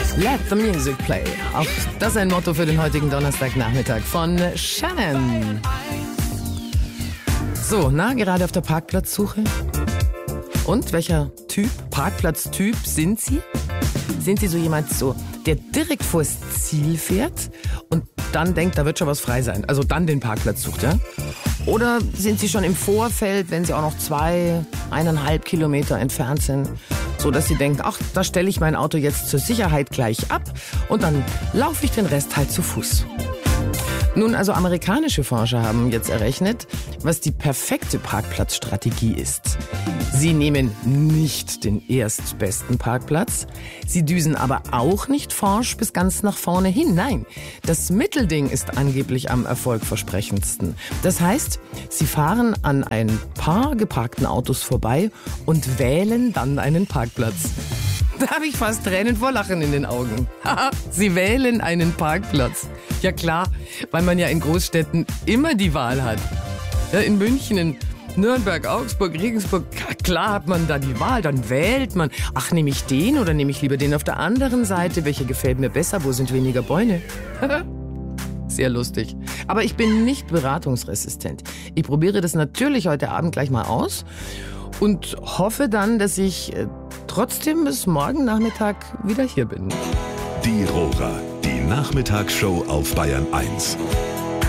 Let the music play. Auch das ist ein Motto für den heutigen Donnerstagnachmittag von Shannon. So, gerade auf der Parkplatzsuche? Und welcher Parkplatztyp sind Sie? Sind Sie so jemand, der direkt vors Ziel fährt und dann denkt, da wird schon was frei sein? Also dann den Parkplatz sucht, ja? Oder sind Sie schon im Vorfeld, wenn Sie auch noch 1,5 Kilometer entfernt sind, so dass Sie denken, ach, da stelle ich mein Auto jetzt zur Sicherheit gleich ab und dann laufe ich den Rest halt zu Fuß? Nun, also amerikanische Forscher haben jetzt errechnet, was die perfekte Parkplatzstrategie ist. Sie nehmen nicht den erstbesten Parkplatz, sie düsen aber auch nicht forsch bis ganz nach vorne hin. Nein, das Mittelding ist angeblich am erfolgversprechendsten. Das heißt, sie fahren an ein paar geparkten Autos vorbei und wählen dann einen Parkplatz. Da habe ich fast Tränen vor Lachen in den Augen. Sie wählen einen Parkplatz. Ja klar, weil man ja in Großstädten immer die Wahl hat. Ja, in München, in Nürnberg, Augsburg, Regensburg, klar hat man da die Wahl. Dann wählt man, ach, nehme ich den oder nehme ich lieber den auf der anderen Seite? Welcher gefällt mir besser? Wo sind weniger Bäume? Sehr lustig. Aber ich bin nicht beratungsresistent. Ich probiere das natürlich heute Abend gleich mal aus und hoffe dann, dass ich trotzdem bis morgen Nachmittag wieder hier bin. Die Rora, die Nachmittagsshow auf Bayern 1.